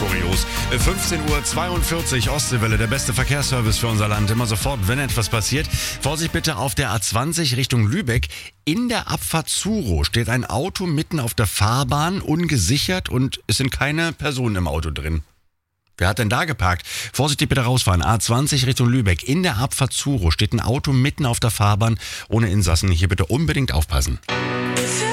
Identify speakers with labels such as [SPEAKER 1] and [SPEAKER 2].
[SPEAKER 1] kurios. 15:42 Uhr, Ostseewelle, der beste Verkehrsservice für unser Land. Immer sofort, wenn etwas passiert. Vorsicht bitte auf der A20 Richtung Lübeck. In der Abfahrt Zuro steht ein Auto mitten auf der Fahrbahn, ungesichert, und es sind keine Personen im Auto drin. Wer hat denn da geparkt? Vorsichtig bitte rausfahren. A20 Richtung Lübeck. In der Abfahrt Zuro steht ein Auto mitten auf der Fahrbahn ohne Insassen. Hier bitte unbedingt aufpassen.